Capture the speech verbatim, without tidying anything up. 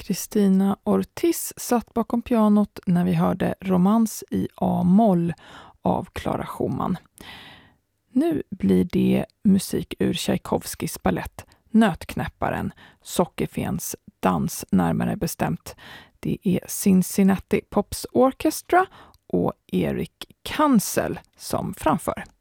Kristina Ortiz satt bakom pianot när vi hörde Romans i A-moll av Clara Schumann. Nu blir det musik ur Tchaikovskys ballett Nötknäpparen, Sockerfens dans närmare bestämt. Det är Cincinnati Pops Orchestra och Erik Kansel som framför.